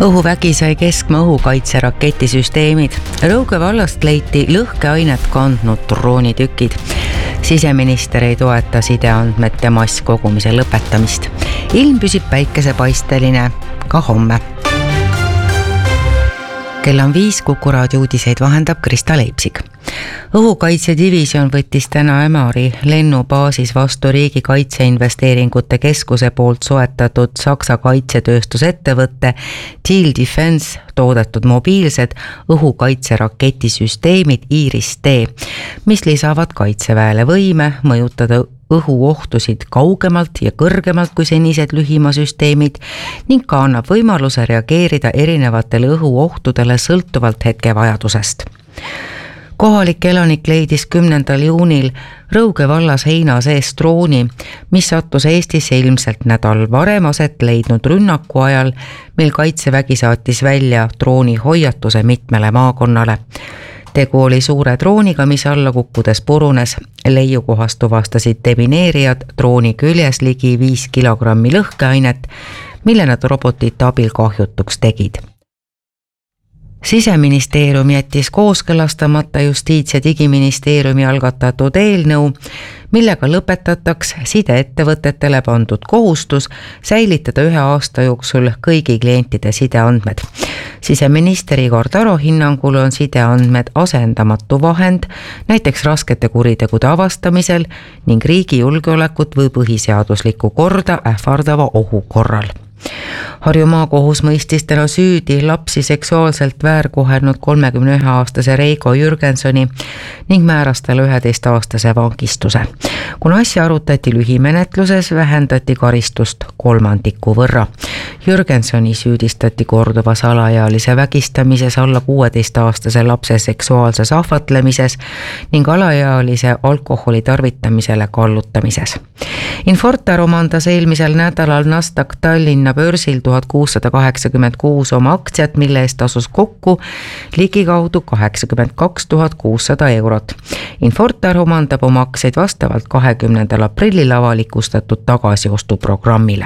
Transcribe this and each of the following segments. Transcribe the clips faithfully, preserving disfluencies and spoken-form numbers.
Õhuvägi sai keskmaa õhukaitse raketisüsteemid. Rõuge vallast leiti lõhkeainet kandnud droonitükid. Siseminister ei toeta sideandmete masskogumise lõpetamist. Ilm püsib päikesepaisteline ka homme. Kell on viis, Kuku raadio uudiseid vahendab Krista Leipsik. Õhukaitsedivision võttis täna Ämari lennubaasis vastu riigi kaitseinvesteeringute keskuse poolt soetatud Saksa kaitsetööstusettevõtte Teal Defense toodetud mobiilsed õhukaitse raketisüsteemid Iris-T, mis lisavad kaitseväele võime mõjutada õhuohtusid kaugemalt ja kõrgemalt kui senised lühimaasüsteemid ning ka annab võimaluse reageerida erinevatele õhuohtudele sõltuvalt hetkevajadusest. Kohalik elanik leidis kümnendal juunil Rõuge vallas heina sees drooni, mis sattus Eestisse ilmselt nädal varem aset leidnud rünnaku ajal, mil kaitsevägi saatis välja drooni hoiatuse mitmele maakonnale. Tegu oli suure drooniga, mis alla kukkudes purunes. Leiukohast tuvastasid demineerijad drooni küljes ligi viis kilogrammi lõhkeainet, mille nad robotite abil kahjutuks tegid. Siseministeerium jättis kooskõlastamata Justiits- ja Digiministeeriumi algatatud eelnõu, millega lõpetataks sideettevõtetele pandud kohustus säilitada ühe aasta jooksul kõigi klientide sideandmed. Siseminister Igor Taro hinnangul on sideandmed asendamatu vahend, näiteks raskete kuritegude avastamisel ning riigi julgeolekut või põhiseaduslikku korda ähvardava ohu korral. Harju maakohus mõistis täna süüdi lapsi seksuaalselt väärkohelnud kolmekümne ühe aastase Reigo Jürgensoni ning määras talle üheteist aastase vangistuse. Kuna asja arutati lühimenetluses, vähendati karistust kolmandiku võrra. Jürgensoni süüdistati korduvas alaealise vägistamises, alla kuueteist aastase lapse seksuaalses ahvatlemises ning alaealise alkoholi tarvitamisele kallutamises. Infortar omandas eelmisel nädalal Nasdaq Tallinna börsil tuhat kuussada kaheksakümmend kuus oma aktsiat, mille eest tasus kokku ligikaudu kaheksakümmend kaks tuhat kuussada eurot. Infortar omandab oma aktsiaid vastavalt kahekümnendal aprillil avalikustatud tagasiostuprogrammile.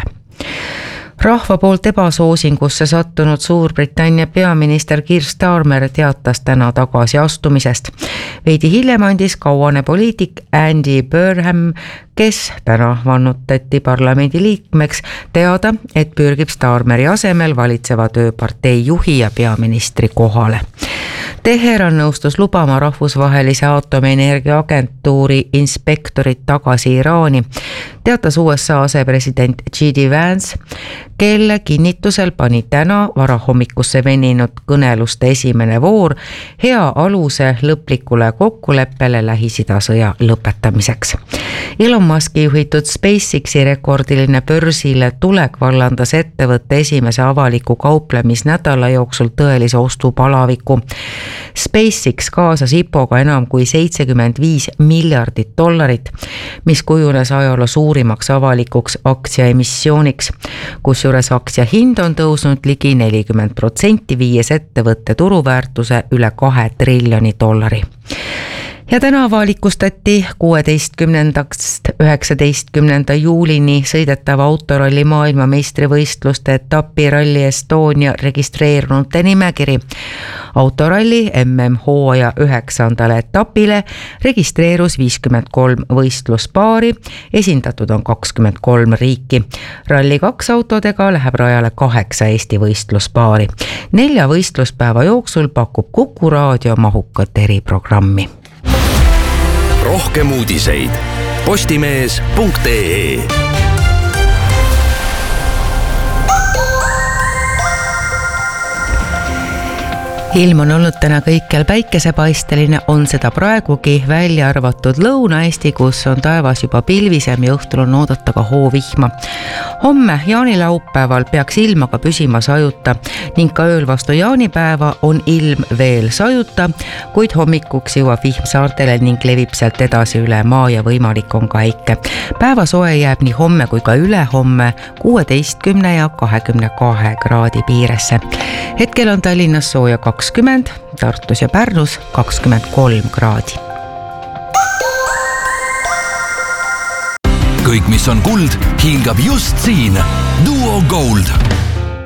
Rahva poolt ebasoosingusse sattunud Suurbritannia peaminister Keir Starmer teatas täna tagasi astumisest. Veidi hiljem andis kauane poliitik Andy Burnham, kes täna vannutati parlamendi liikmeks, teada, et pürgib Starmeri asemel valitseva tööpartei juhi ja peaministri kohale. Teheran nõustus lubama rahvusvahelise aatomienergia agentuuri inspektorit tagasi Iraani, teatas U S A asepresident J D Vance, kelle kinnitusel pani täna varahommikusse veninud kõneluste esimene voor hea aluse lõplikule kokkuleppele Lähis-Ida sõja lõpetamiseks. Elon Muski juhitud SpaceXi rekordiline börsile tulek vallandas ettevõtte esimese avaliku kauplemisnädala jooksul tõelise ostupalaviku. SpaceX kaasas I P O-ga enam kui seitsekümmend viis miljardit dollarit, mis kujunes ajaloo suurimaks avalikuks aktsiaemissiooniks, kus juures aktsia hind on tõusnud ligi nelikümmend protsenti, viies ettevõtte turuväärtuse üle kahe triljoni dollari. Ja täna avalikustati kuueteistkümnendast üheksateistkümnenda juulini sõidetava autoralli maailmameistrivõistluste etapi Rally Estonia registreerunute nimekiri. Autoralli M M hooaja üheksandale etapile registreerus viiskümmend kolm võistluspaari, esindatud on kakskümmend kolm riiki. Rally kaks autodega läheb rajale kaheksa Eesti võistluspaari. Nelja võistluspäeva jooksul pakub Kuku raadio mahukat eriprogrammi. Rohkem uudiseid postimees punkt ee. Ilm on olnud täna kõikjal päikesepaisteline, on seda praegugi, välja arvatud Lõuna-Eesti, kus on taevas juba pilvisem ja õhtul on oodata ka hoovihma. Homme jaanilaupäeval peaks ilmaga püsima sajuta ning ka ööl vastu jaanipäeva on ilm veel sajuta, kuid hommikuks jõuab vihm saartele ning levib sealt edasi üle maa ja võimalik on ka äike. Päevasoe jääb nii homme kui ka ülehomme kuueteistkümne ja kahekümne kahe kraadi piiresse. Hetkel on Tallinnas sooja kakskümmend, Tartus ja Pärnus kakskümmend kolm kraadi. Kõik, mis on kuld, hiilgab just siin. Duo Gold.